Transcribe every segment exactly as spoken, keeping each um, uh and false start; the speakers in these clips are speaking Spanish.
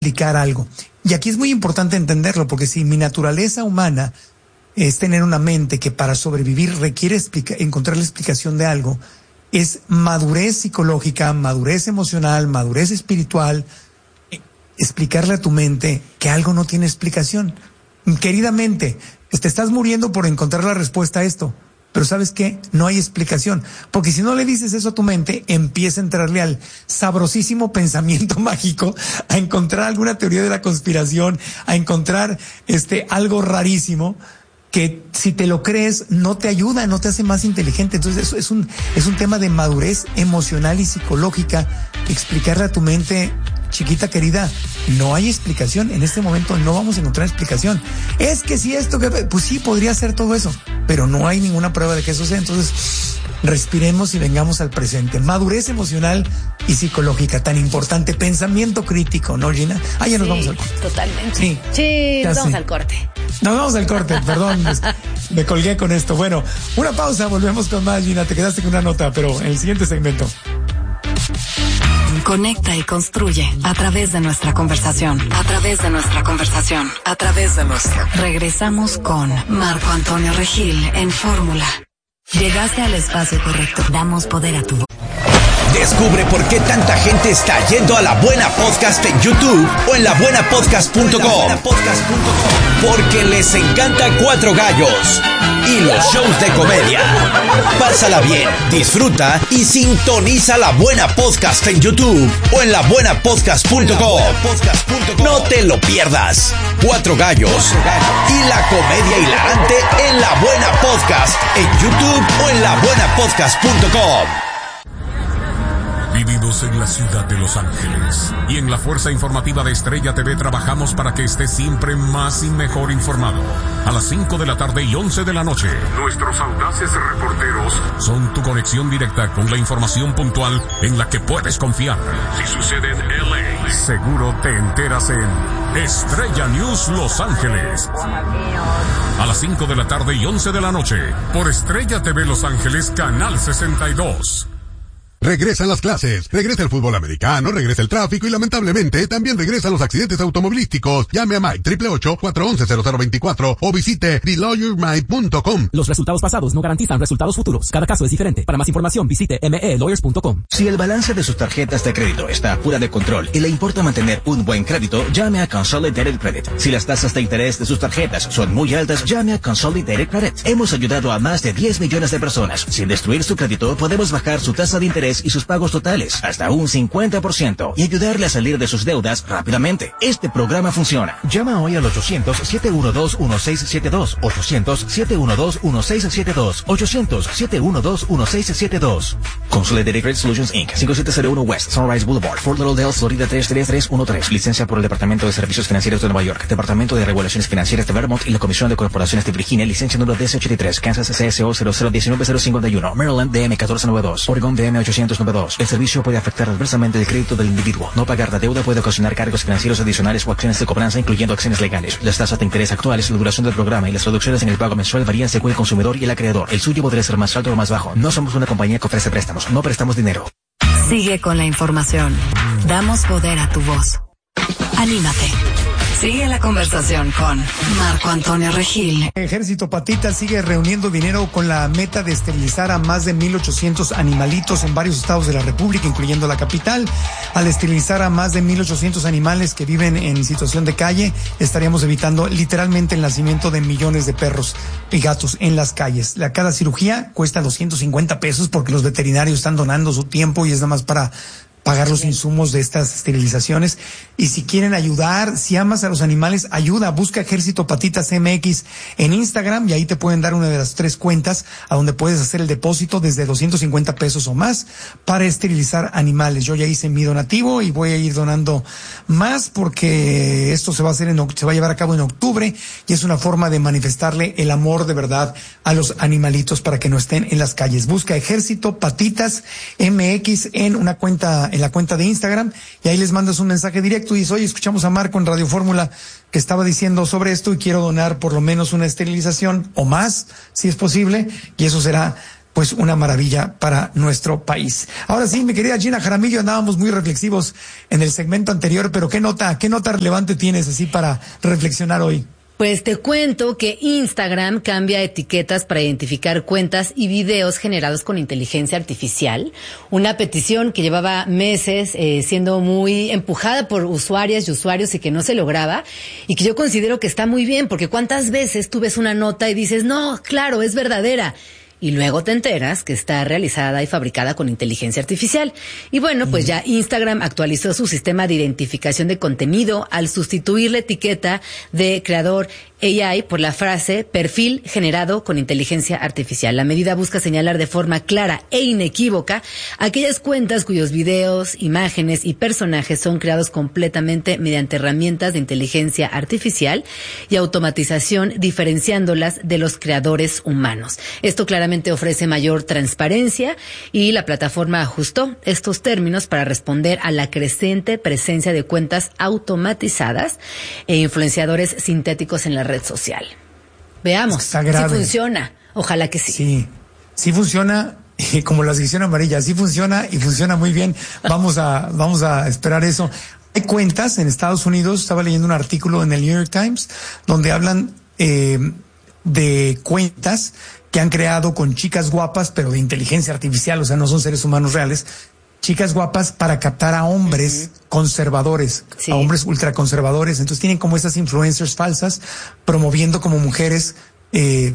explicar algo. Y aquí es muy importante entenderlo, porque si mi naturaleza humana es tener una mente que para sobrevivir requiere explica, encontrar la explicación de algo, es madurez psicológica, madurez emocional, madurez espiritual, explicarle a tu mente que algo no tiene explicación. Querida mente, te estás muriendo por encontrar la respuesta a esto, pero ¿sabes qué? No hay explicación, porque si no le dices eso a tu mente, empieza a entrarle al sabrosísimo pensamiento mágico, a encontrar alguna teoría de la conspiración, a encontrar este algo rarísimo, que si te lo crees no te ayuda, no te hace más inteligente. Entonces eso es un es un tema de madurez emocional y psicológica. Explicarle a tu mente, chiquita querida, no hay explicación. En este momento no vamos a encontrar explicación. Es que si esto, que pues sí, podría ser todo eso, pero no hay ninguna prueba de que eso sea. Entonces, respiremos y vengamos al presente. Madurez emocional y psicológica, tan importante. Pensamiento crítico, ¿no, Gina? Ah, ya nos sí, vamos al corte. Totalmente. Sí, sí nos vamos sí. al corte. Nos vamos al corte, perdón, me colgué con esto. Bueno, una pausa, volvemos con más, Gina. Te quedaste con una nota, pero en el siguiente segmento. Conecta y construye a través de nuestra conversación, a través de nuestra conversación, a través de nuestra. Regresamos con Marco Antonio Regil en Fórmula. Llegaste al espacio correcto. Damos poder a tu voz. Descubre por qué tanta gente está yendo a La Buena Podcast en YouTube o en la buena podcast punto com. Porque les encanta Cuatro Gallos y los shows de comedia. Pásala bien, disfruta y sintoniza La Buena Podcast en YouTube o en la buena podcast punto com. No te lo pierdas. Cuatro Gallos y la comedia hilarante en La Buena Podcast en YouTube o en la buena podcast punto com. Vivimos en la ciudad de Los Ángeles y en la Fuerza Informativa de Estrella T V trabajamos para que estés siempre más y mejor informado. A las cinco de la tarde y once de la noche, nuestros audaces reporteros son tu conexión directa con la información puntual en la que puedes confiar. Si sucede en L A, seguro te enteras en Estrella News Los Ángeles. A las cinco de la tarde y once de la noche, por Estrella T V Los Ángeles, Canal sesenta y dos. Regresan las clases, regresa el fútbol americano, regresa el tráfico y lamentablemente también regresan los accidentes automovilísticos. Llame a Mike ocho ocho ocho, cuatro uno cero, cero cero dos cuatro o visite the lawyer mike punto com. Los resultados pasados no garantizan resultados futuros. Cada caso es diferente. Para más información visite m e lawyers punto com. Si el balance de sus tarjetas de crédito está fuera de control y le importa mantener un buen crédito, llame a Consolidated Credit. Si las tasas de interés de sus tarjetas son muy altas, llame a Consolidated Credit. Hemos ayudado a más de diez millones de personas. Sin destruir su crédito, podemos bajar su tasa de interés y sus pagos totales hasta un cincuenta por ciento y ayudarle a salir de sus deudas rápidamente. Este programa funciona. Llama hoy al ochocientos, siete uno dos, uno seis siete dos, ochocientos, siete uno dos, uno seis siete dos, ochocientos, siete uno dos, uno seis siete dos. Consolidated Credit Solutions incorporated. cinco siete cero uno West Sunrise Boulevard, Fort Lauderdale, Florida tres tres tres uno tres. Licencia por el Departamento de Servicios Financieros de Nueva York, Departamento de Regulaciones Financieras de Vermont y la Comisión de Corporaciones de Virginia. Licencia número D C ochenta y tres. Kansas C S O cero cero uno nueve cero cinco uno. Maryland D M catorce noventa y dos. Oregon D M ochocientos noventa y dos. El servicio puede afectar adversamente el crédito del individuo. No pagar la deuda puede ocasionar cargos financieros adicionales o acciones de cobranza, incluyendo acciones legales. Las tasas de interés actuales, la duración del programa y las reducciones en el pago mensual varían según el consumidor y el acreedor. El suyo podría ser más alto o más bajo. No somos una compañía que ofrece préstamos. No prestamos dinero. Sigue con la información. Damos poder a tu voz. Anímate. Sigue la conversación con Marco Antonio Regil. Ejército Patitas sigue reuniendo dinero con la meta de esterilizar a más de mil ochocientos animalitos en varios estados de la República, incluyendo la capital. Al esterilizar a más de mil ochocientos animales que viven en situación de calle, estaríamos evitando literalmente el nacimiento de millones de perros y gatos en las calles. La, cada cirugía cuesta doscientos cincuenta pesos porque los veterinarios están donando su tiempo y es nada más para pagar los insumos de estas esterilizaciones. Y si quieren ayudar, si amas a los animales, ayuda, busca Ejército Patitas M X en Instagram y ahí te pueden dar una de las tres cuentas a donde puedes hacer el depósito desde doscientos cincuenta pesos o más para esterilizar animales. Yo ya hice mi donativo y voy a ir donando más porque esto se va a hacer en, se va a llevar a cabo en octubre y es una forma de manifestarle el amor de verdad a los animalitos para que no estén en las calles. Busca Ejército Patitas M X en una cuenta, en la cuenta de Instagram, y ahí les mandas un mensaje directo y dices, oye, escuchamos a Marco en Radio Fórmula que estaba diciendo sobre esto y quiero donar por lo menos una esterilización o más, si es posible, y eso será pues una maravilla para nuestro país. Ahora sí, mi querida Gina Jaramillo, andábamos muy reflexivos en el segmento anterior, pero ¿qué nota, qué nota relevante tienes así para reflexionar hoy? Pues te cuento que Instagram cambia etiquetas para identificar cuentas y videos generados con inteligencia artificial. Una petición que llevaba meses eh, siendo muy empujada por usuarias y usuarios y que no se lograba. Y que yo considero que está muy bien, porque cuántas veces tú ves una nota y dices, no, claro, es verdadera. Y luego te enteras que está realizada y fabricada con inteligencia artificial. Y bueno, pues ya Instagram actualizó su sistema de identificación de contenido al sustituir la etiqueta de creador A I por la frase perfil generado con inteligencia artificial. La medida busca señalar de forma clara e inequívoca aquellas cuentas cuyos videos, imágenes y personajes son creados completamente mediante herramientas de inteligencia artificial y automatización, diferenciándolas de los creadores humanos. Esto claramente ofrece mayor transparencia y la plataforma ajustó estos términos para responder a la creciente presencia de cuentas automatizadas e influenciadores sintéticos en la red social. Veamos si funciona. Ojalá que sí. Sí, sí funciona, como la sección amarilla, sí funciona y funciona muy bien. Vamos a, vamos a esperar eso. Hay cuentas en Estados Unidos, estaba leyendo un artículo en el New York Times, donde hablan eh, de cuentas que han creado con chicas guapas, pero de inteligencia artificial, o sea, no son seres humanos reales, chicas guapas para captar a hombres uh-huh. conservadores, sí. a hombres ultraconservadores. Entonces tienen como esas influencers falsas promoviendo como mujeres eh,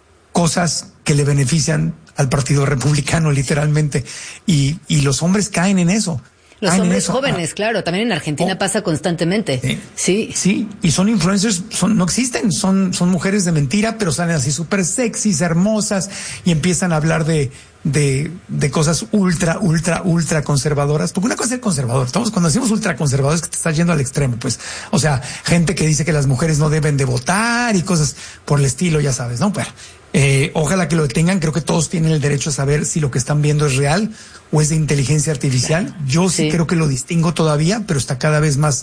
cosas que le benefician al Partido Republicano, literalmente. Y, y los hombres caen en eso. Los Ay, hombres jóvenes, ah, claro, también en Argentina oh, pasa constantemente. Sí, sí. Sí, y son influencers, son, no existen, son, son mujeres de mentira, pero salen así súper sexys, hermosas, y empiezan a hablar de, de, de cosas ultra, ultra, ultra conservadoras. Porque una cosa es ser conservador. Estamos, cuando decimos ultra conservador es que te estás yendo al extremo, pues. O sea, gente que dice que las mujeres no deben de votar y cosas por el estilo, ya sabes, ¿no? Pero, eh, ojalá que lo detengan. Creo que todos tienen el derecho a saber si lo que están viendo es real o es de inteligencia artificial. Yo sí, sí creo que lo distingo todavía, pero está cada vez más,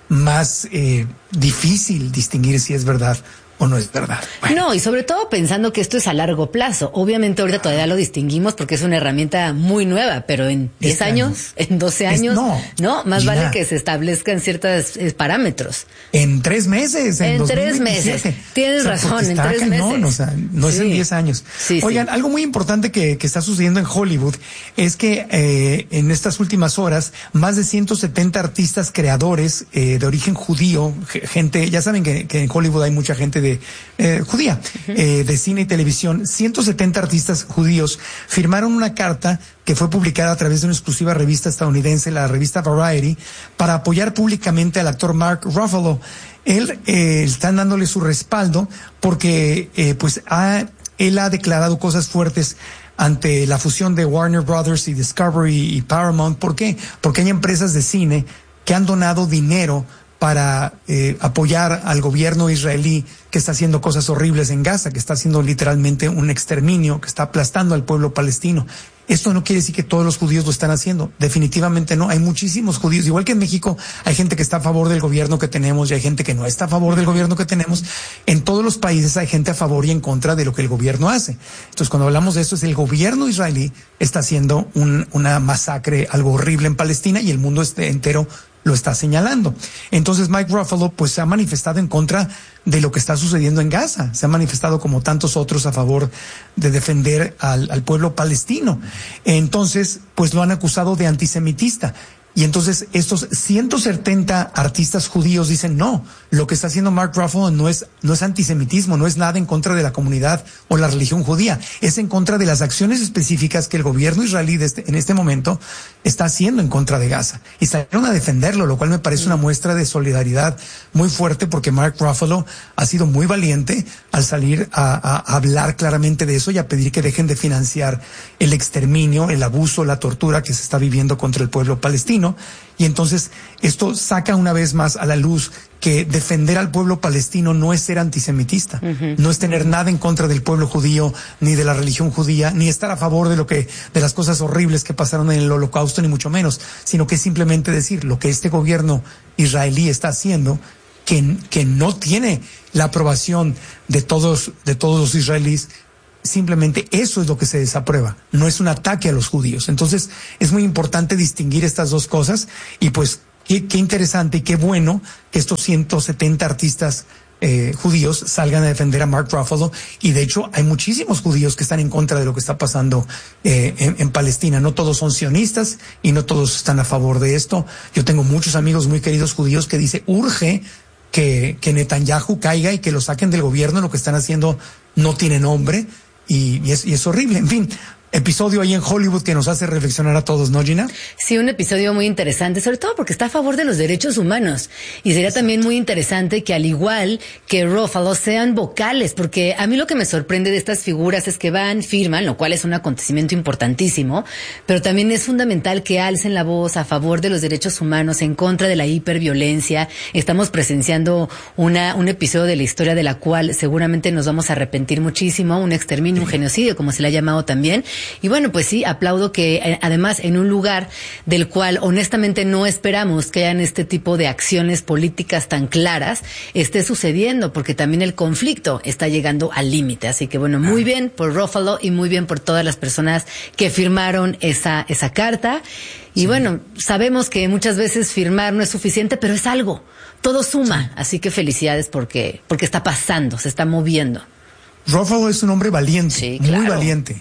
más eh, difícil distinguir si es verdad o no es verdad. Bueno. No, y sobre todo pensando que esto es a largo plazo. Obviamente ahorita todavía lo distinguimos porque es una herramienta muy nueva, pero en diez este años, año. en doce años, es, no, no, más Gina, vale que se establezcan ciertos eh, parámetros. En tres meses, en, en tres meses. Tienes o sea, razón, en tres cañón, meses. O sea, no sí. es en diez años. Sí, Oigan, sí. algo muy importante que, que está sucediendo en Hollywood es que eh, en estas últimas horas, más de ciento setenta artistas creadores eh, de origen judío, gente, ya saben que, que en Hollywood hay mucha gente de De, eh, judía, uh-huh. eh, de cine y televisión, ciento setenta artistas judíos firmaron una carta que fue publicada a través de una exclusiva revista estadounidense, la revista Variety, para apoyar públicamente al actor Mark Ruffalo. Él, eh, están dándole su respaldo porque, eh, pues, ha, él ha declarado cosas fuertes ante la fusión de Warner Brothers y Discovery y Paramount. ¿Por qué? Porque hay empresas de cine que han donado dinero para eh, apoyar al gobierno israelí que está haciendo cosas horribles en Gaza, que está haciendo literalmente un exterminio, que está aplastando al pueblo palestino. Esto no quiere decir que todos los judíos lo están haciendo. Definitivamente no. Hay muchísimos judíos. Igual que en México, hay gente que está a favor del gobierno que tenemos y hay gente que no está a favor del gobierno que tenemos. En todos los países hay gente a favor y en contra de lo que el gobierno hace. Entonces, cuando hablamos de esto, es el gobierno israelí está haciendo un, una masacre, algo horrible en Palestina y el mundo este entero lo está señalando. Entonces Mike Ruffalo pues se ha manifestado en contra de lo que está sucediendo en Gaza. Se ha manifestado como tantos otros a favor de defender al, al pueblo palestino. Entonces pues lo han acusado de antisemitista. Y entonces estos ciento setenta artistas judíos dicen no, lo que está haciendo Mark Ruffalo no es, no es antisemitismo, no es nada en contra de la comunidad o la religión judía, es en contra de las acciones específicas que el gobierno israelí de este, en este momento está haciendo en contra de Gaza. Y salieron a defenderlo, lo cual me parece una muestra de solidaridad muy fuerte porque Mark Ruffalo ha sido muy valiente al salir a, a, a hablar claramente de eso y a pedir que dejen de financiar el exterminio, el abuso, la tortura que se está viviendo contra el pueblo palestino. Y entonces esto saca una vez más a la luz que defender al pueblo palestino no es ser antisemitista, uh-huh. no es tener nada en contra del pueblo judío, ni de la religión judía, ni estar a favor de lo que, de las cosas horribles que pasaron en el Holocausto, ni mucho menos, sino que es simplemente decir lo que este gobierno israelí está haciendo, que, que no tiene la aprobación de todos, de todos los israelíes, simplemente eso es lo que se desaprueba, no es un ataque a los judíos. Entonces es muy importante distinguir estas dos cosas y pues qué, qué interesante y qué bueno que estos ciento setenta artistas eh, judíos salgan a defender a Mark Ruffalo, y de hecho hay muchísimos judíos que están en contra de lo que está pasando eh, en, en Palestina. No todos son sionistas y no todos están a favor de esto. Yo tengo muchos amigos muy queridos judíos que dicen urge que, que Netanyahu caiga y que lo saquen del gobierno. Lo que están haciendo no tiene nombre y, y, es, y es horrible. En fin, episodio ahí en Hollywood que nos hace reflexionar a todos, ¿no, Gina? Sí, un episodio muy interesante, sobre todo porque está a favor de los derechos humanos. Y sería también muy interesante que, al igual que Ruffalo, sean vocales, porque a mí lo que me sorprende de estas figuras es que van, firman, lo cual es un acontecimiento importantísimo, pero también es fundamental que alcen la voz a favor de los derechos humanos, en contra de la hiperviolencia. Estamos presenciando una, un episodio de la historia de la cual seguramente nos vamos a arrepentir muchísimo, un exterminio, un genocidio, como se le ha llamado también. Y bueno, pues sí, aplaudo que eh, además en un lugar del cual honestamente no esperamos que hayan este tipo de acciones políticas tan claras, esté sucediendo, porque también el conflicto está llegando al límite. Así que bueno, muy bien por Ruffalo y muy bien por todas las personas que firmaron esa, esa carta. Y sí, bueno, sabemos que muchas veces firmar no es suficiente, pero es algo, todo suma. Sí. Así que felicidades porque, porque está pasando, se está moviendo. Ruffalo es un hombre valiente, sí, claro, muy valiente.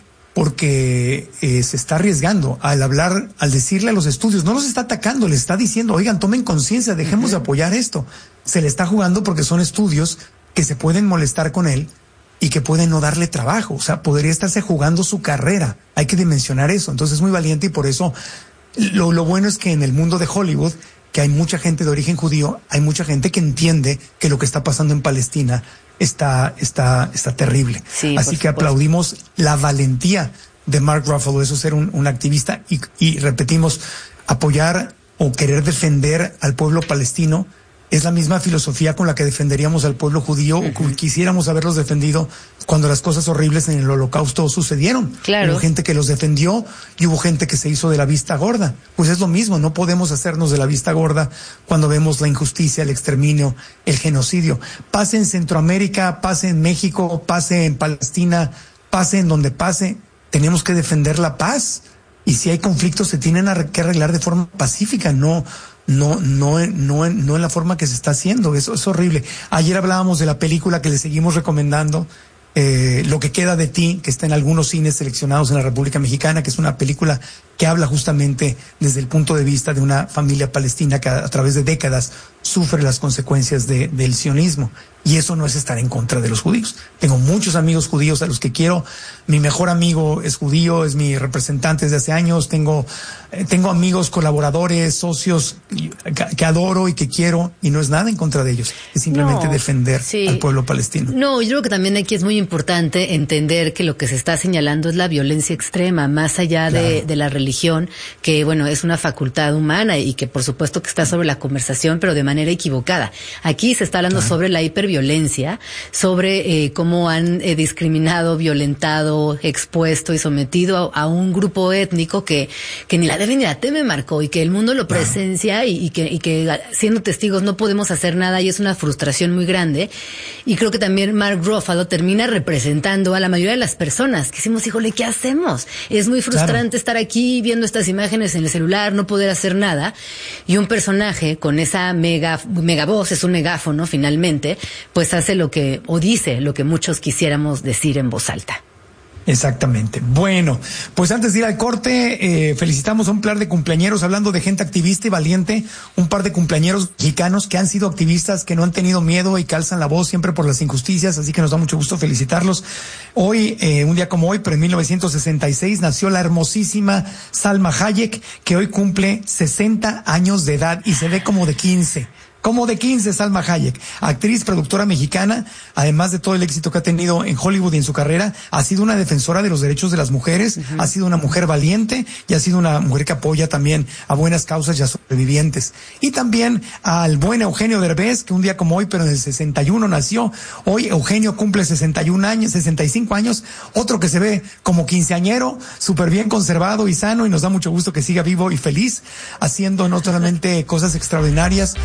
Porque eh, se está arriesgando al hablar, al decirle a los estudios, no los está atacando, les está diciendo, oigan, tomen conciencia, dejemos uh-huh. de apoyar esto. Se le está jugando porque son estudios que se pueden molestar con él y que pueden no darle trabajo. O sea, podría estarse jugando su carrera. Hay que dimensionar eso. Entonces es muy valiente y por eso lo, lo bueno es que en el mundo de Hollywood, que hay mucha gente de origen judío, hay mucha gente que entiende que lo que está pasando en Palestina está, está, está terrible. Sí, así que aplaudimos la valentía de Mark Ruffalo, eso es ser un, un activista y, y repetimos, apoyar o querer defender al pueblo palestino es la misma filosofía con la que defenderíamos al pueblo judío, uh-huh. o que quisiéramos haberlos defendido cuando las cosas horribles en el Holocausto sucedieron. Claro. Hubo gente que los defendió y hubo gente que se hizo de la vista gorda. Pues es lo mismo, no podemos hacernos de la vista gorda cuando vemos la injusticia, el exterminio, el genocidio. Pase en Centroamérica, pase en México, pase en Palestina, pase en donde pase, tenemos que defender la paz. Y si hay conflictos se tienen que arreglar de forma pacífica, no... No, no, no, no en la forma que se está haciendo. Eso es horrible. Ayer hablábamos de la película que le seguimos recomendando, eh, Lo que queda de ti, que está en algunos cines seleccionados en la República Mexicana, que es una película que habla justamente desde el punto de vista de una familia palestina que a, a través de décadas sufre las consecuencias de, del sionismo. Y eso no es estar en contra de los judíos. Tengo muchos amigos judíos a los que quiero. Mi mejor amigo es judío, es mi representante desde hace años. Tengo, eh, tengo amigos, colaboradores, socios que, que adoro y que quiero, y no es nada en contra de ellos. Es simplemente no, defender sí. al pueblo palestino. No, yo creo que también aquí es muy importante entender que lo que se está señalando es la violencia extrema, más allá claro. de, de la religión, que bueno, es una facultad humana y que por supuesto que está sobre la conversación, pero de manera equivocada. Aquí se está hablando claro. sobre la hiperviolencia, violencia, sobre eh, cómo han eh, discriminado, violentado, expuesto y sometido a, a un grupo étnico que, que ni la debe ni la teme, Marco, y que el mundo lo presencia y, y, que, y que siendo testigos no podemos hacer nada, y es una frustración muy grande. Y creo que también Mark Ruffalo termina representando a la mayoría de las personas que decimos, híjole, ¿qué hacemos? Es muy frustrante claro. estar aquí viendo estas imágenes en el celular, no poder hacer nada, y un personaje con esa mega, mega voz, es un megáfono finalmente, pues hace lo que, o dice lo que muchos quisiéramos decir en voz alta. Exactamente. Bueno, pues antes de ir al corte, eh, felicitamos a un par de cumpleañeros, hablando de gente activista y valiente, un par de cumpleañeros mexicanos que han sido activistas, que no han tenido miedo y que alzan la voz siempre por las injusticias, así que nos da mucho gusto felicitarlos. Hoy, eh, un día como hoy, pero en mil novecientos sesenta y seis, nació la hermosísima Salma Hayek, que hoy cumple sesenta años de edad y se ve como de quince. Como de quince, Salma Hayek, actriz, productora mexicana, además de todo el éxito que ha tenido en Hollywood y en su carrera, ha sido una defensora de los derechos de las mujeres, uh-huh. ha sido una mujer valiente y ha sido una mujer que apoya también a buenas causas y a sobrevivientes. Y también al buen Eugenio Derbez, que un día como hoy, pero en el sesenta y uno nació. Hoy Eugenio cumple sesenta y un años, sesenta y cinco años, otro que se ve como quinceañero, súper bien conservado y sano, y nos da mucho gusto que siga vivo y feliz, haciendo no solamente cosas extraordinarias en el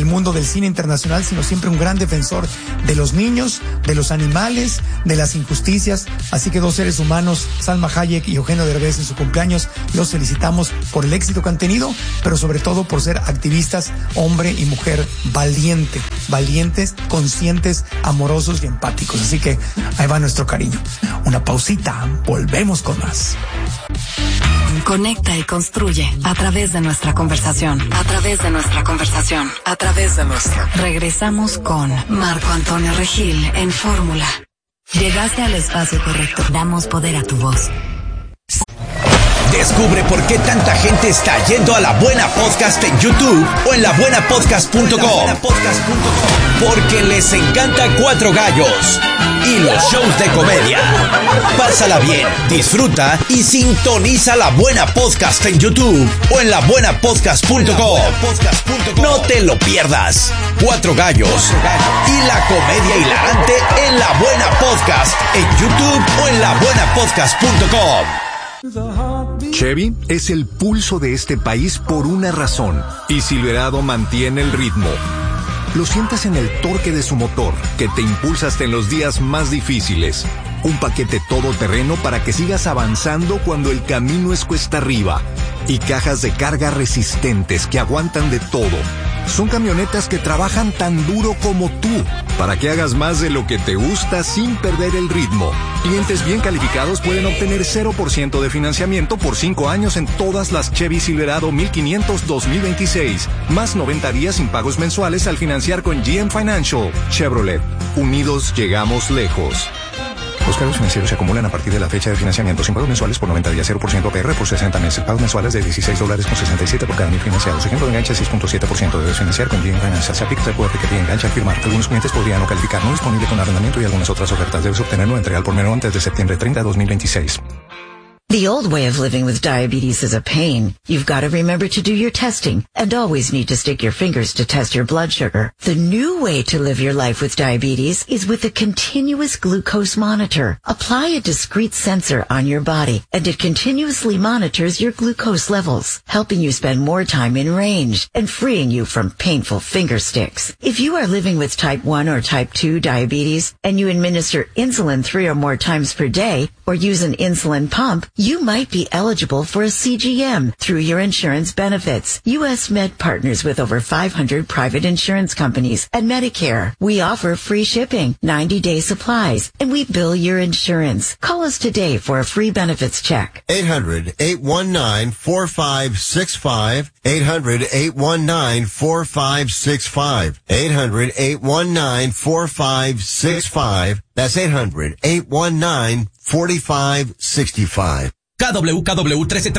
mundo del cine internacional, sino siempre un gran defensor de los niños, de los animales, de las injusticias. Así que dos seres humanos, Salma Hayek y Eugenio Derbez, en su cumpleaños, los felicitamos por el éxito que han tenido, pero sobre todo por ser activistas, hombre y mujer valiente, valientes, conscientes, amorosos y empáticos. Así que ahí va nuestro cariño. Una pausita, volvemos con más. Conecta y construye a través de nuestra conversación, a través de nuestra conversación, a través de nuestra. Regresamos con Marco Antonio Regil en Fórmula. Llegaste al espacio correcto. Damos poder a tu voz. Descubre por qué tanta gente está yendo a La Buena Podcast en YouTube o en la buena podcast punto com. Porque les encanta Cuatro Gallos y los shows de comedia. Pásala bien, disfruta y sintoniza La Buena Podcast en YouTube o en la buena podcast punto com. No te lo pierdas. Cuatro Gallos y la comedia hilarante en La Buena Podcast en YouTube o en la buena podcast punto com. Chevy es el pulso de este país por una razón, y Silverado mantiene el ritmo. Lo sientes en el torque de su motor, que te impulsa hasta en los días más difíciles. Un paquete todoterreno para que sigas avanzando cuando el camino es cuesta arriba. Y cajas de carga resistentes que aguantan de todo. Son camionetas que trabajan tan duro como tú, para que hagas más de lo que te gusta sin perder el ritmo. Clientes bien calificados pueden obtener cero por ciento de financiamiento por cinco años en todas las Chevy Silverado mil quinientos dos mil veintiséis, más noventa días sin pagos mensuales al financiar con G M Financial. Chevrolet, unidos llegamos lejos. Los cargos financieros se acumulan a partir de la fecha de financiamiento sin pagos mensuales por noventa días, cero por ciento A P R por sesenta meses, pagos mensuales de dieciséis dólares con sesenta y siete por cada mil financiados. Ejemplo de enganche seis punto siete por ciento. Debes financiar con G M Financial. Se aplica recuerda que te engancha al firmar. Algunos clientes podrían no calificar. No disponible con arrendamiento y algunas otras ofertas. Debes obtenerlo entrega al por menor antes de septiembre treinta de dos mil veintiséis. The old way of living with diabetes is a pain. You've got to remember to do your testing and always need to stick your fingers to test your blood sugar. The new way to live your life with diabetes is with a continuous glucose monitor. Apply a discrete sensor on your body and it continuously monitors your glucose levels, helping you spend more time in range and freeing you from painful finger sticks. If you are living with type one or type two diabetes and you administer insulin three or more times per day or use an insulin pump, you might be eligible for a C G M through your insurance benefits. U S Med partners with over five hundred private insurance companies and Medicare. We offer free shipping, ninety day supplies, and we bill your insurance. Call us today for a free benefits check. eight hundred, eight one nine, four five six five. eight hundred, eight one nine, four five six five. eight hundred, eight one nine, four five six five. That's eight hundred, eight one nine, four five six five. K W K W trece